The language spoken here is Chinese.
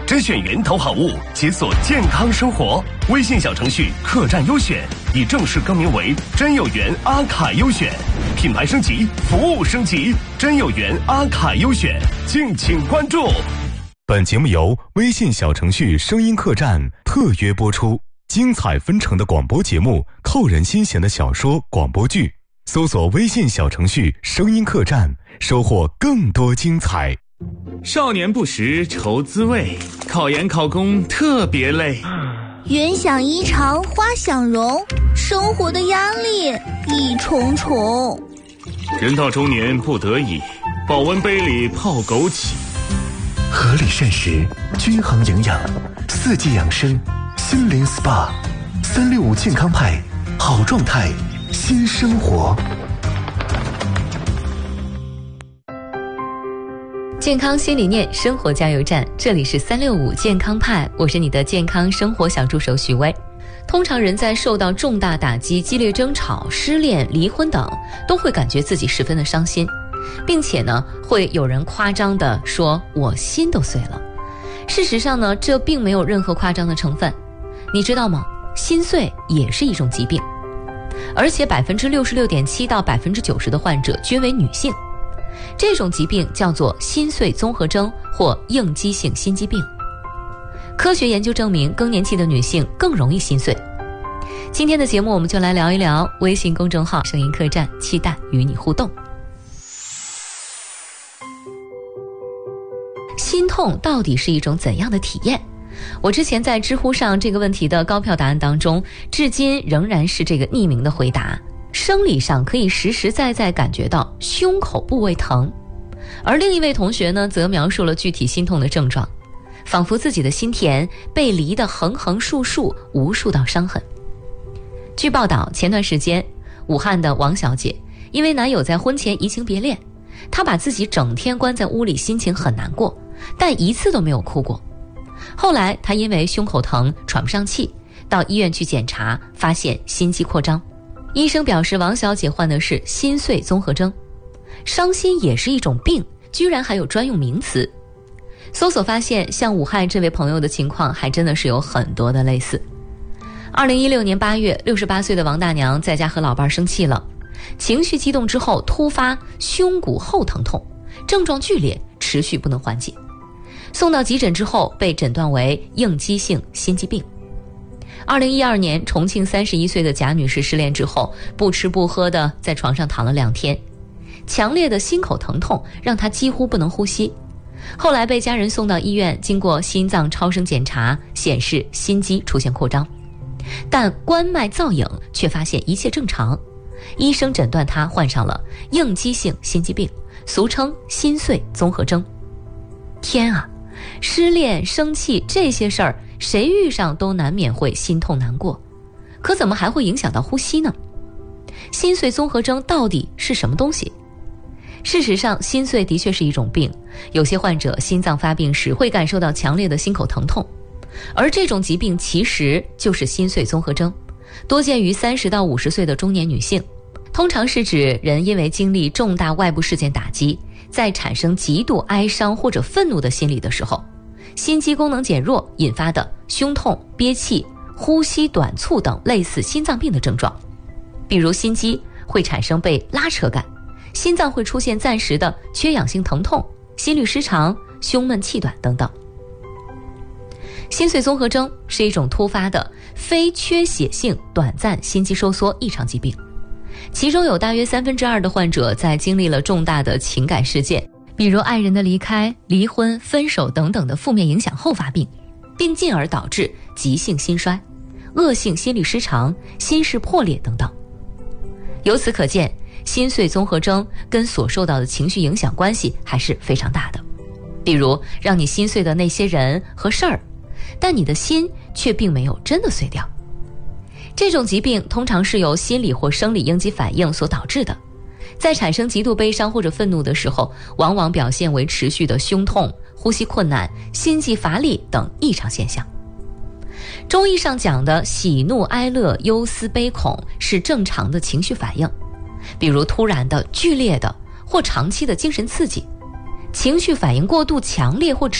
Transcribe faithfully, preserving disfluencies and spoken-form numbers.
甄选源头好物，解锁健康生活。微信小程序客栈优选已正式更名为真有缘阿卡优选，品牌升级，服务升级，真有缘阿卡优选，敬请关注。 本节目由微信小程序声音客栈特约播出，精彩纷呈的广播节目，扣人心弦的小说广播剧，搜索微信小程序声音客栈，收获更多精彩。 少年不识愁滋味，考研考公特别累。 云想衣裳花想容，生活的压力一重重。 人到中年不得已，保温杯里泡枸杞。 合理膳食，均衡营养，四季养生，心灵 S P A， 三六五健康派，好状态，新生活。 健康新理念，生活加油站，这里是三六五健康派，我是你的健康生活小助手许巍。通常人在受到重大打击、激烈争吵、失恋、离婚等，都会感觉自己十分的伤心，并且呢，会有人夸张地说我心都碎了。事实上呢，这并没有任何夸张的成分。你知道吗？心碎也是一种疾病，而且百分之六十六点七到百分之九十的患者均为女性。这种疾病叫做心碎综合征或应激性心肌病。科学研究证明，更年期的女性更容易心碎。今天的节目我们就来聊一聊，微信公众号声音客栈，期待与你互动。心痛到底是一种怎样的体验？我之前在知乎上这个问题的高票答案当中，至今仍然是这个匿名的回答。生理上可以实实在在感觉到胸口部位疼，而另一位同学呢，则描述了具体心痛的症状，仿佛自己的心田被犁得横横竖竖，无数道伤痕。据报道，前段时间武汉的王小姐因为男友在婚前移情别恋，她把自己整天关在屋里，心情很难过，但一次都没有哭过。后来她因为胸口疼喘不上气，到医院去检查，发现心肌扩张。医生表示，王小姐患的是心碎综合征。伤心也是一种病，居然还有专用名词。搜索发现，像武汉这位朋友的情况还真的是有很多的类似。二零一六年八月，六十八岁的王大娘在家和老伴生气了，情绪激动之后突发胸骨后疼痛，症状剧烈，持续不能缓解。送到急诊之后，被诊断为应激性心肌病。二零一二年，重庆三十一岁的贾女士失恋之后，不吃不喝的在床上躺了两天，强烈的心口疼痛让她几乎不能呼吸。后来被家人送到医院，经过心脏超声检查，显示心肌出现扩张，但冠脉造影却发现一切正常。医生诊断她患上了应激性心肌病，俗称心碎综合征。天啊，失恋、生气这些事儿，谁遇上都难免会心痛难过，可怎么还会影响到呼吸呢？心碎综合征到底是什么东西？事实上，心碎的确是一种病，有些患者心脏发病时会感受到强烈的心口疼痛，而这种疾病其实就是心碎综合征，多见于三十到五十岁的中年女性，通常是指人因为经历重大外部事件打击，在产生极度哀伤或者愤怒的心理的时候，心肌功能减弱引发的胸痛、憋气、呼吸短促等类似心脏病的症状。比如心肌会产生被拉扯感，心脏会出现暂时的缺氧性疼痛、心律失常、胸闷气短等等。心碎综合征是一种突发的非缺血性短暂心肌收缩异常疾病，其中有大约三分之二的患者在经历了重大的情感事件，比如爱人的离开、离婚、分手等等的负面影响后发病，并进而导致急性心衰、恶性心律失常、心室破裂等等。由此可见，心碎综合征跟所受到的情绪影响关系还是非常大的。比如让你心碎的那些人和事儿，但你的心却并没有真的碎掉。这种疾病通常是由心理或生理应激反应所导致的，在产生极度悲伤或者愤怒的时候，往往表现为持续的胸痛、呼吸困难、心悸乏力等异常现象。中医上讲的喜怒哀乐忧思悲恐是正常的情绪反应，比如突然的、剧烈的或长期的精神刺激，情绪反应过度强烈或